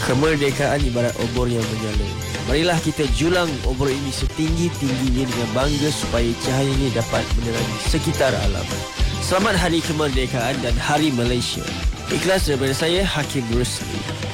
Kemerdekaan ibarat obor yang menyala. Marilah kita julang obor ini setinggi-tingginya dengan bangga supaya cahayanya dapat menerangi sekitar alam. Selamat Hari Kemerdekaan dan Hari Malaysia. Ikhlas daripada saya, Hakim Rusli.